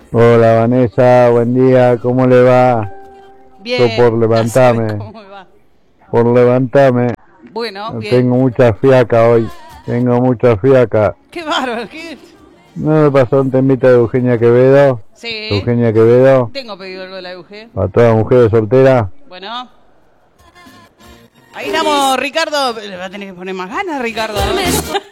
Hola Vanessa, buen día, ¿cómo le va? Bien. Yo por levantarme, ¿Cómo me va? por levantarme. Bueno, bien. Tengo mucha fiaca hoy, tengo mucha fiaca. Qué bárbaro, ¿qué? ¿No me pasó un temita de Eugenia Quevedo? Sí. Eugenia Quevedo, Tengo pedido algo de la UG. para todas las mujeres solteras. Bueno. Ahí estamos, Ricardo. Le va a tener que poner más ganas, Ricardo.